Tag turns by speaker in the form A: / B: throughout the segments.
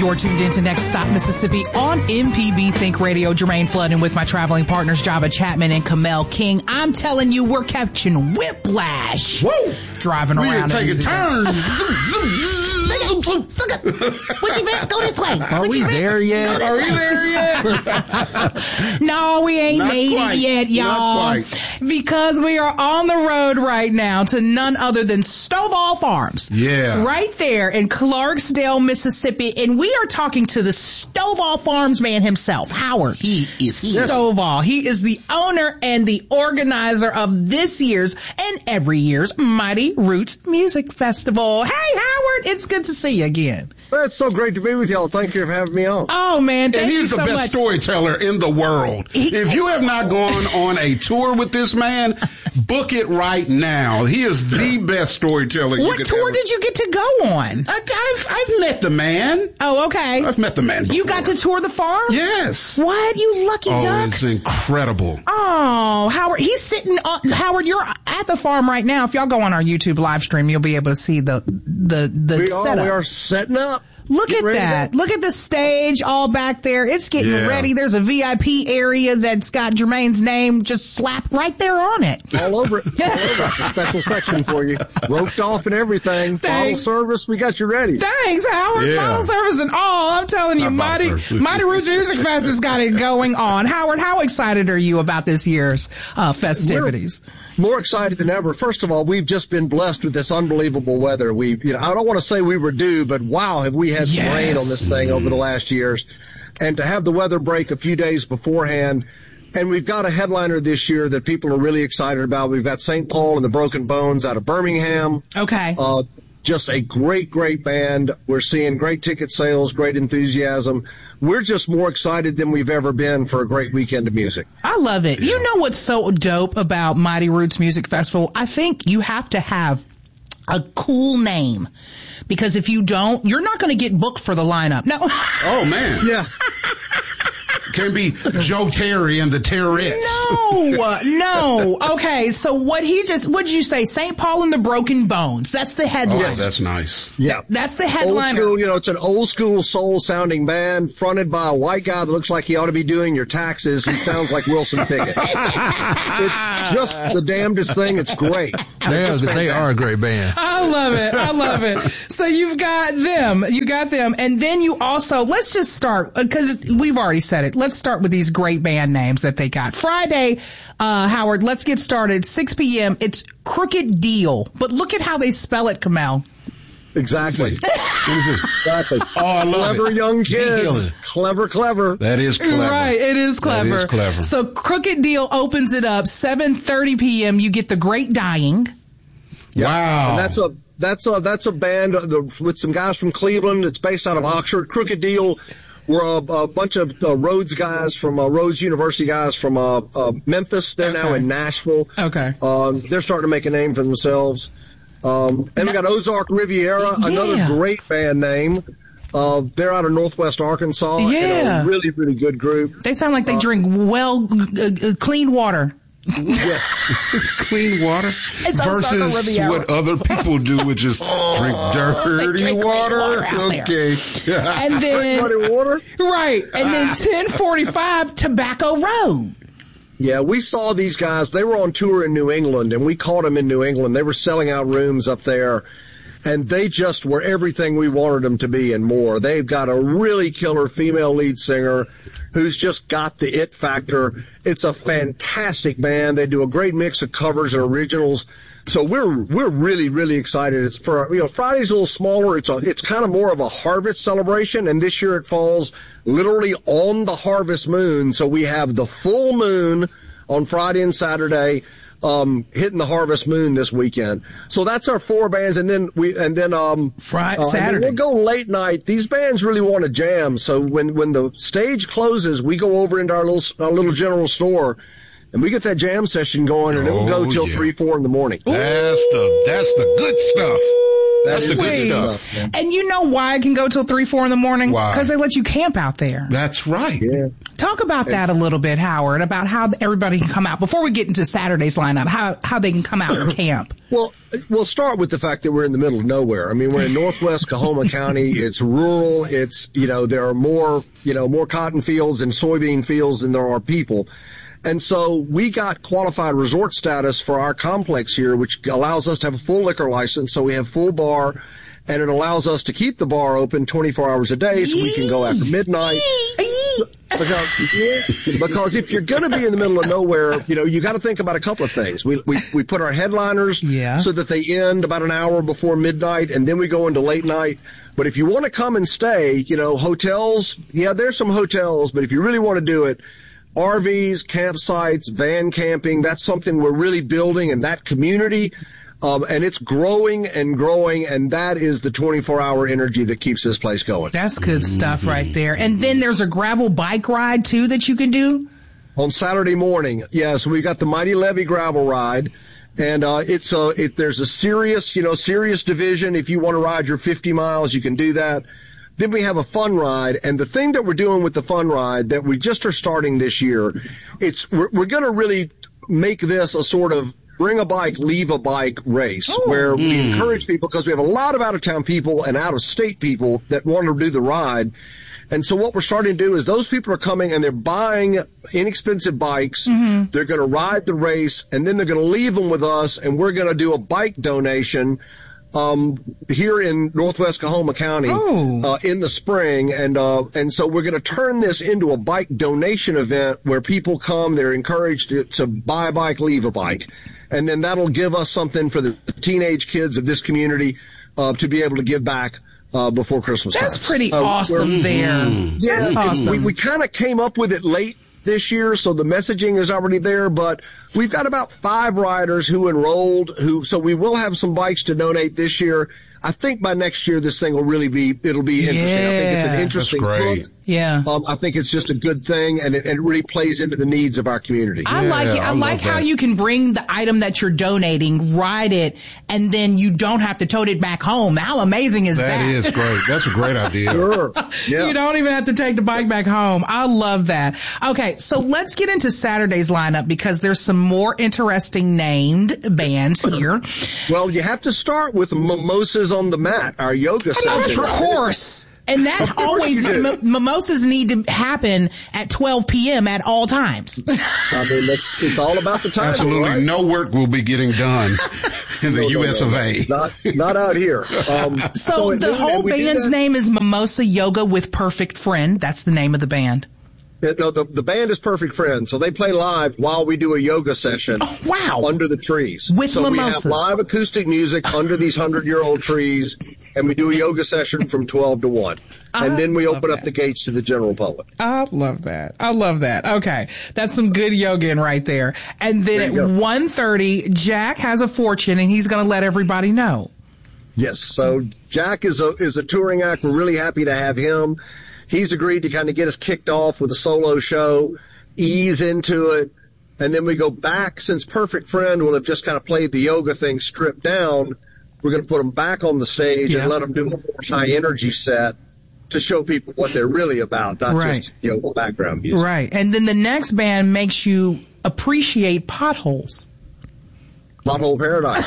A: You're tuned into Next Stop Mississippi on MPB Think Radio. Jermaine Flood and with my traveling partners, Java Chapman and Kamel King. I'm telling you, we're catching whiplash.
B: Whoa!
A: Driving around.
B: We're taking turns.
C: What you meant? Go this way.
D: Are we there yet?
B: Are we there yet?
A: No, we ain't
B: Not
A: made
B: quite.
A: it yet, y'all.
B: Not quite.
A: Because we are on the road right now to none other than Stovall Farms.
B: Yeah.
A: Right there in Clarksdale, Mississippi. And we are talking to the Stovall Farms man himself, Howard.
D: He is here.
A: Stovall. He is the owner and the organizer of this year's and every year's Mighty Roots Music Festival. Hey, Howard, it's good to see you again.
E: Well, it's so great to be with y'all. Thank you for having me on.
A: Oh, man, thank
B: And
A: you
B: he's
A: so
B: the best
A: much.
B: storyteller in the world. If you have not gone on a tour with this man, book it right now. He is the best storyteller you
A: What
B: could
A: tour
B: ever.
A: did you get to go on?
B: I've met the man.
A: Oh, okay.
B: I've met the man before.
A: You got to tour the farm?
B: Yes.
A: What? You lucky
B: Oh,
A: duck.
B: it's incredible.
A: Oh, Howard, he's sitting on, Howard, you're at the farm right now. If y'all go on our YouTube live stream, you'll be able to see the setup.
E: We are setting up.
A: Look
E: Get
A: at
E: ready to
A: that.
E: go.
A: Look at the stage all back there. It's getting
B: Yeah.
A: ready. There's a VIP area that's got Jermaine's name just slapped right there on it.
E: All over it. All over it. It's a special section for you. Roped off and everything. Bottle
A: Thanks.
E: service. We got you ready.
A: Thanks, Howard.
B: Yeah.
A: Bottle service and all. I'm telling you,
B: Not bottle
A: Mighty
B: service.
A: Roots Music Fest has got it going on. Howard, how excited are you about this year's festivities?
E: More excited than ever. First of all, we've just been blessed with this unbelievable weather. I don't want to say we were due, but wow, have we had some
A: Yes.
E: rain on this thing over the last years. And to have the weather break a few days beforehand. And we've got a headliner this year that people are really excited about. We've got St. Paul and the Broken Bones out of Birmingham.
A: Okay.
E: Just a great, great band. We're seeing great ticket sales, great enthusiasm. We're just more excited than we've ever been for a great weekend of music.
A: I love it. You know what's so dope about Mighty Roots Music Festival? I think you have to have a cool name. Because if you don't, you're not going to get booked for the lineup. No.
B: Oh, man.
E: Yeah.
B: Can be Joe Terry and the Terrorists.
A: No. Okay, so what did you say? St. Paul and the Broken Bones. That's the headline.
B: Oh, that's nice.
E: Yeah.
A: That's the
E: Old
A: headliner.
E: school, it's an old school soul sounding band fronted by a white guy that looks like he ought to be doing your taxes. He sounds like Wilson Pickett. It's just the damnedest thing. It's great.
D: They are a great band.
A: I love it. So you've got them. And then you also, let's just start, because we've already said it. Let's start with these great band names that they got. Friday, Howard, let's get started. 6 p.m. It's Crooked Deal. But look at how they spell it, Kamel.
E: Exactly. Exactly.
B: Oh, I love
E: Clever
B: it.
E: young
D: Deal.
E: kids. Clever.
B: That is clever.
A: Right, it is clever.
B: That is clever.
A: So Crooked Deal opens it up. 7:30 p.m. You get The Great Dying.
B: Wow.
E: And that's a band with some guys from Cleveland. It's based out of Oxford. Crooked Deal. We're a bunch of Rhodes guys from Rhodes University guys from Memphis. They're now in Nashville.
A: Okay.
E: They're starting to make a name for themselves. And we got Ozark Riviera, another great band name. They're out of Northwest Arkansas.
A: Yeah.
E: And a really, really good group.
A: They sound like they drink clean water.
E: Yes.
B: Clean water
A: It's Ozark
B: versus
A: Riviera.
B: what other people do, which is drink dirty
A: drink clean water out there.
B: Okay.
A: And then,
E: Muddy water.
A: right. And then 10:45, Tobacco Road.
E: Yeah, we saw these guys. They were on tour in New England, and we caught them in New England. They were selling out rooms up there, and they just were everything we wanted them to be and more. They've got a really killer female lead singer who's just got the it factor. It's a fantastic band. They do a great mix of covers and originals. So we're really, really excited. It's Friday's a little smaller. It's kind of more of a harvest celebration, and this year it falls literally on the harvest moon. So we have the full moon on Friday and Saturday, hitting the harvest moon this weekend. So that's our 4 bands, and then
A: Saturday.
E: we'll go late night. These bands really want to jam. So when the stage closes, we go over into our little general store, and we get that jam session going, and it'll go till 3, 4 in the morning.
B: That's the good stuff. That's the good stuff.
A: And you know why I can go till 3, 4 in the morning?
B: Why?
A: Because they let you camp out there.
B: That's right.
E: Yeah.
A: Talk about that a little bit, Howard, about how everybody can come out. Before we get into Saturday's lineup, how they can come out and camp.
E: Well, we'll start with the fact that we're in the middle of nowhere. I mean, we're in northwest Coahoma County. It's rural. It's, there are more cotton fields and soybean fields than there are people. And so we got qualified resort status for our complex here, which allows us to have a full liquor license. So we have full bar, and it allows us to keep the bar open 24 hours a day so we can go after midnight. Because if you're going to be in the middle of nowhere, you got to think about a couple of things. We put our headliners so that they end about an hour before midnight, and then we go into late night. But if you want to come and stay, hotels, there's some hotels, but if you really want to do it, RVs, campsites, van camping, that's something we're really building in that community. And it's growing and growing, and that is the 24-hour energy that keeps this place going.
A: That's good stuff right there. And then there's a gravel bike ride, too, that you can do?
E: On Saturday morning, so we've got the Mighty Levy gravel ride, and there's a serious division. If you want to ride your 50 miles, you can do that. Then we have a fun ride, and the thing that we're doing with the fun ride that we just are starting this year, we're going to really make this a sort of bring a bike, leave a bike race where we encourage people, because we have a lot of out-of-town people and out-of-state people that want to do the ride. And so what we're starting to do is those people are coming and they're buying inexpensive bikes. Mm-hmm. They're going to ride the race, and then they're going to leave them with us, and we're going to do a bike donation here in northwest Coahoma County in the spring, and so we're going to turn this into a bike donation event where people come, they're encouraged to buy a bike, leave a bike, and then that'll give us something for the teenage kids of this community to be able to give back before Christmas.
A: That's pretty awesome there.
E: Yeah,
A: that's awesome.
E: We kind of came up with it late this year, so the messaging is already there, but we've got about 5 riders who enrolled, so we will have some bikes to donate this year. I think by next year this thing it'll be interesting. I think it's an interesting book.
A: Yeah.
E: I think it's just a good thing, and it really plays into the needs of our community.
A: I like it. I like how you can bring the item that you're donating, ride it, and then you don't have to tote it back home. How amazing is that?
B: That is great. That's a great idea.
E: Sure. Yeah.
A: You don't even have to take the bike back home. I love that. Okay, so let's get into Saturday's lineup, because there's some more interesting named bands here.
E: Well, you have to start with Mimosas on the Mat, our yoga session.
A: Of course. And that always, mimosas need to happen at 12 p.m. at all times.
E: I mean, it's all about the time.
B: Absolutely.
E: Right?
B: No work will be getting done in the U.S. of A.
E: Not out here.
A: So the whole band's name is Mimosa Yoga with Perfect Friend. That's the name of the band.
E: No, the band is Perfect Friend, so they play live while we do a yoga session.
A: Oh, wow.
E: Under the trees.
A: With mimosas.
E: So we have live acoustic music under these 100-year-old trees, and we do a yoga session from 12 to 1. And then we open up the gates to the general public.
A: I love that. Okay. That's some good yoga right there. And then at 1:30, Jack has a fortune, and he's going to let everybody know.
E: Yes. So Jack is a touring act. We're really happy to have him. He's agreed to kind of get us kicked off with a solo show, ease into it, and then we go back. Since Perfect Friend will have just kind of played the yoga thing stripped down, we're going to put them back on the stage and let them do a more high-energy set to show people what they're really about, not just background music.
A: Right. And then the next band makes you appreciate potholes.
E: Pothole Paradise.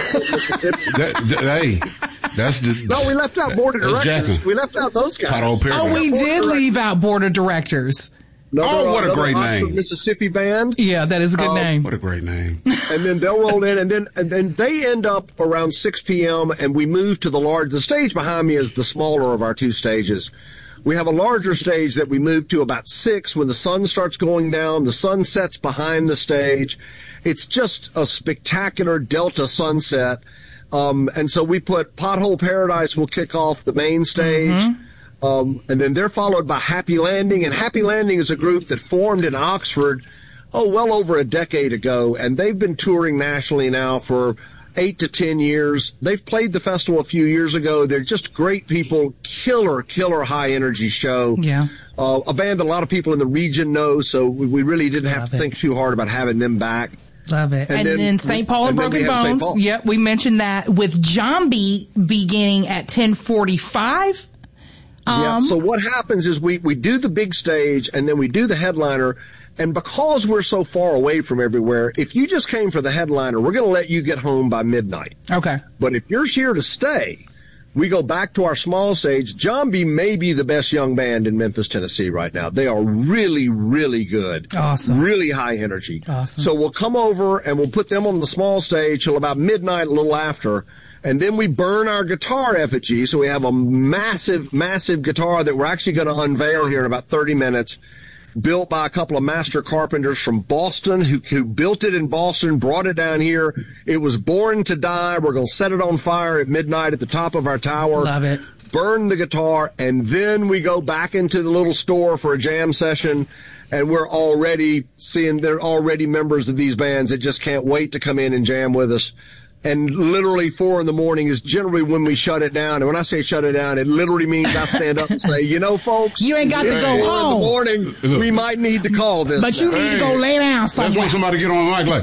E: No, we left out Board of Directors. We left out those guys.
B: Pothole Paradise.
A: Oh, we did leave out Board of Directors.
B: What a great name.
E: Mississippi band.
A: Yeah, that is a good name.
B: What a great name.
E: And then they'll roll in, and then they end up around 6 p.m., and we move to the stage behind me is the smaller of our 2 stages. We have a larger stage that we move to about 6 when the sun starts going down. The sun sets behind the stage. It's just a spectacular Delta sunset. And so we put Pothole Paradise will kick off the main stage. Mm-hmm. And then they're followed by Happy Landing. And Happy Landing is a group that formed in Oxford, well over a decade ago. And they've been touring nationally now for 8 to 10 years. They've played the festival a few years ago. They're just great people. Killer high energy show. Yeah. A band that a lot of people in the region know. So we really didn't have to think too hard about having them back.
A: Love it. And then St. Paul and Broken Bones. Yep, we mentioned that with Jambi beginning at 10:45.
E: Yeah. So what happens is we do the big stage and then we do the headliner. And because we're so far away from everywhere, if you just came for the headliner, we're going to let you get home by midnight.
A: Okay.
E: But if you're here to stay, we go back to our small stage. Jambi may be the best young band in Memphis, Tennessee right now. They are really, really good.
A: Awesome.
E: Really high energy.
A: Awesome.
E: So we'll come over and we'll put them on the small stage till about midnight, a little after. And then we burn our guitar effigy. So we have a massive, massive guitar that we're actually going to unveil here in about 30 minutes. Built by a couple of master carpenters from Boston who built it in Boston, brought it down here. It was born to die. We're going to set it on fire at midnight at the top of our tower.
A: Love it.
E: Burn the guitar, and then we go back into the little store for a jam session. And we're already seeing they're already members of these bands that just can't wait to come in and jam with us. And literally 4 a.m. is generally when we shut it down. And when I say shut it down, it literally means I stand up and say, you know, folks,
A: you ain't got to go home.
E: In the morning, we might need to call this.
A: But you need to go lay down somewhere.
B: That's when somebody get on the mic like,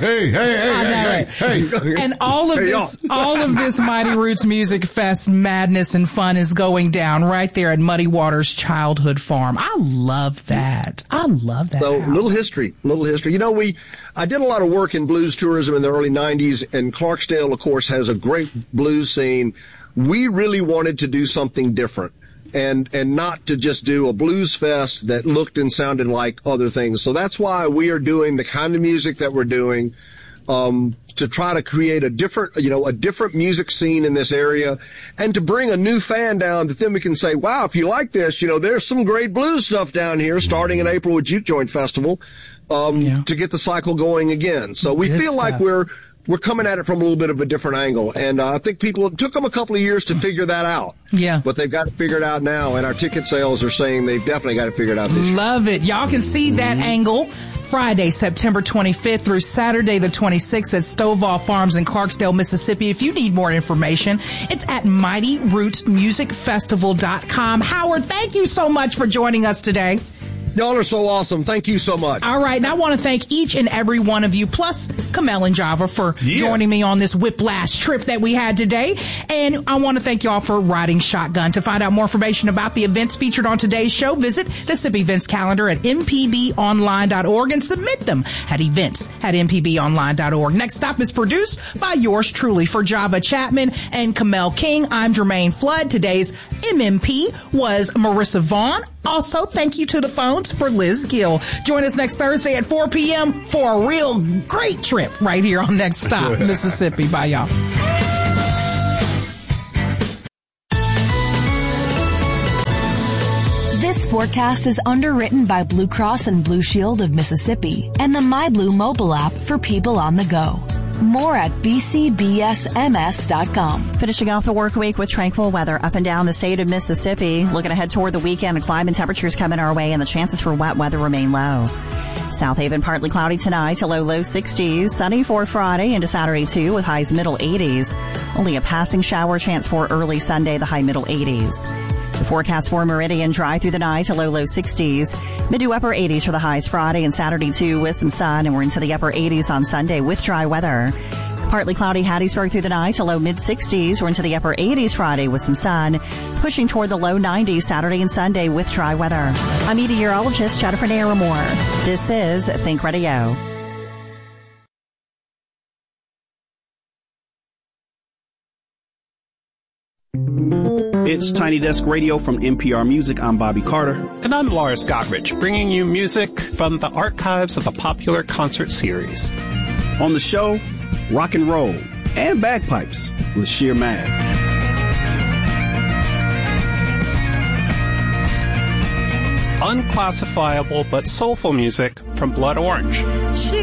B: hey.
A: And all of this Mighty Roots Music Fest madness and fun is going down right there at Muddy Waters Childhood Farm. I love that.
E: So, little history. You know, I did a lot of work in blues tourism in the early 90s, and Clarksdale, of course, has a great blues scene. We really wanted to do something different and not to just do a blues fest that looked and sounded like other things. So that's why we are doing the kind of music that we're doing, to try to create a different music scene in this area and to bring a new fan down that then we can say, wow, if you like this, there's some great blues stuff down here starting in April with Juke Joint Festival, to get the cycle going again. So we feel like we're coming at it from a little bit of a different angle. And I think it took them a couple of years to figure that out.
A: Yeah.
E: But they've got it figured out now, and our ticket sales are saying they've definitely got it figured out this year.
A: Love it. Y'all can see that angle Friday, September 25th through Saturday the 26th at Stovall Farms in Clarksdale, Mississippi. If you need more information, it's at MightyRootsMusicFestival.com. Howard, thank you so much for joining us today.
E: Y'all are so awesome. Thank you so much.
A: All right. And I want to thank each and every one of you, plus Kamel and Java, for joining me on this whiplash trip that we had today. And I want to thank y'all for riding shotgun. To find out more information about the events featured on today's show, visit the SIP events calendar at mpbonline.org and submit them at events@mpbonline.org. Next Stop is produced by yours truly. For Java Chapman and Kamel King, I'm Jermaine Flood. Today's MMP was Marissa Vaughn. Also, thank you to the phones for Liz Gill. Join us next Thursday at 4 p.m. for a real great trip right here on Next Stop, Mississippi. Bye, y'all.
F: This forecast is underwritten by Blue Cross and Blue Shield of Mississippi and the MyBlue mobile app for people on the go. More at bcbsms.com.
G: Finishing off the work week with tranquil weather up and down the state of Mississippi. Looking ahead toward the weekend, the climate and temperatures coming our way and the chances for wet weather remain low. South Haven partly cloudy tonight to low 60s. Sunny for Friday into Saturday too with highs middle 80s. Only a passing shower chance for early Sunday, the high middle 80s. The forecast for Meridian, dry through the night to low 60s. Mid to upper 80s for the highs Friday and Saturday too with some sun, and we're into the upper 80s on Sunday with dry weather. Partly cloudy Hattiesburg through the night to low mid 60s. We're into the upper 80s Friday with some sun, pushing toward the low 90s Saturday and Sunday with dry weather. I'm meteorologist Jennifer Naramore. This is Think Radio.
H: It's Tiny Desk Radio from NPR Music. I'm Bobby Carter.
I: And I'm Lars Gotrich, bringing you music from the archives of the popular concert series.
H: On the show, rock and roll and bagpipes with Sheer Mad.
I: Unclassifiable but soulful music from Blood Orange.